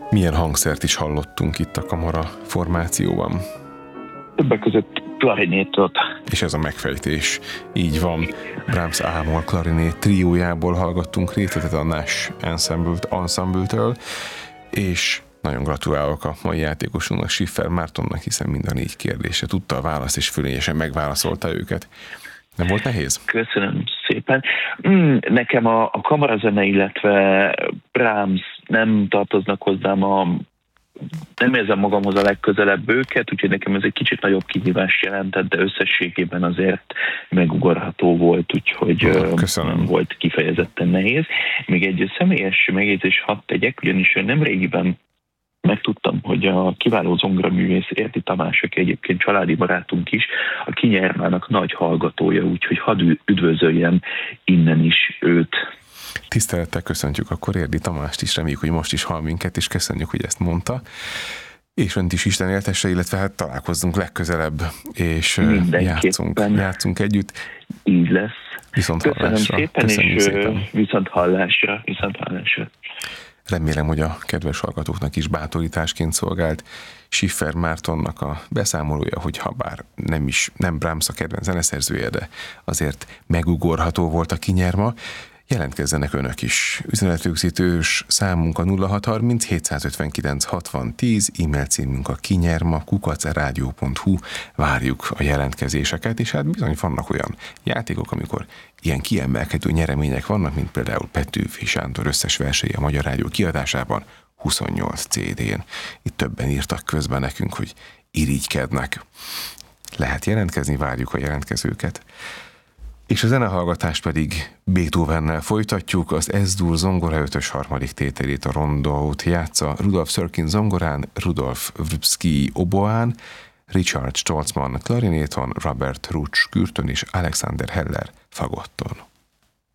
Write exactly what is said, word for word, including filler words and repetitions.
Milyen hangszert is hallottunk itt a kamara formációban? Többek között klarinétot. És ez a megfejtés. Így van. Brahms A-moll klarinét triójából hallgattunk részletet a Nash Ensemble-től, és nagyon gratulálok a mai játékosunknak, Schiffer Mártonnak, hiszen mind a négy kérdésre tudta a választ, és fölényesen megválaszolta őket. Nem volt nehéz? Köszönöm szépen. Mm, nekem a, a kamarazene, illetve Brahms nem tartoznak hozzám, a, nem érzem magamhoz a legközelebb őket, úgyhogy nekem ez egy kicsit nagyobb kihívást jelentett, de összességében azért megugorható volt, úgyhogy Köszönöm. nem volt kifejezetten nehéz. Még egy személyes megjegyzés hadd tegyek, ugyanis nem régiben megtudtam, hogy a kiváló zongoraművész Érdi Tamás, aki egyébként családi barátunk is, a Kinyermának nagy hallgatója, úgyhogy hadd üdvözöljem innen is őt. Tisztelettel köszöntjük akkor Érdi Tamást is, reméljük, hogy most is hall minket, és köszönjük, hogy ezt mondta. És önt is Isten éltesse, illetve hát találkozzunk legközelebb, és játszunk, játszunk együtt. Így lesz. Viszont Köszönöm hallásra. szépen, Köszönjük és szépen. viszont hallásra, viszont hallásra. Remélem, hogy a kedves hallgatóknak is bátorításként szolgált Schiffer Mártonnak a beszámolója, hogy ha bár nem is, nem Brahms a kedvenc zeneszerzője, de azért megugorható volt a Kinyerma. Jelentkezzenek önök is. Üzenetrögzítős számunk a nulla hat harminc hétszázötvenkilenc hatvan tíz, e-mail címünk a kinyerma kukac rádió pont hu. Várjuk a jelentkezéseket, és hát bizony vannak olyan játékok, amikor ilyen kiemelkedő nyeremények vannak, mint például Petőfi Sándor összes versei a Magyar Rádió kiadásában huszonnyolc cé dén. Itt többen írtak közben nekünk, hogy irigykednek. Lehet jelentkezni, várjuk a jelentkezőket. És a zenehallgatást pedig Beethovennel folytatjuk, az Es-dur zongora ötös harmadik tételét, a rondót játsza Rudolf Serkin zongorán, Rudolf Wrubski oboán, Richard Stolzmann klarinéton, Robert Rutsch kürtön és Alexander Heller fagotton.